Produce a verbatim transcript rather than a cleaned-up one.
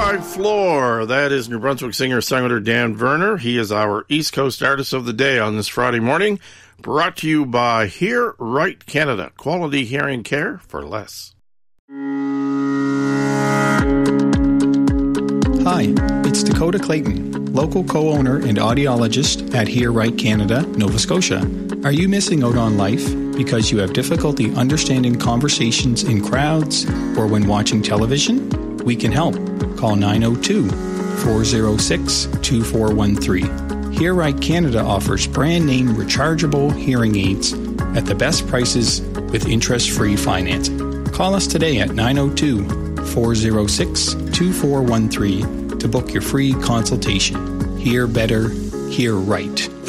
five floor. That is New Brunswick singer-songwriter Dan Verner. He is our East Coast Artist of the Day on this Friday morning. Brought to you by Hear Right Canada. Quality hearing care for less. Hi, it's Dakota Clayton, local co-owner and audiologist at Hear Right Canada, Nova Scotia. Are you missing out on life because you have difficulty understanding conversations in crowds or when watching television? We can help. Call nine oh two, four oh six, two four one three. Hear Right Canada offers brand-name rechargeable hearing aids at the best prices with interest-free financing. Call us today at nine oh two, four oh six, two four one three to book your free consultation. Hear better, hear right.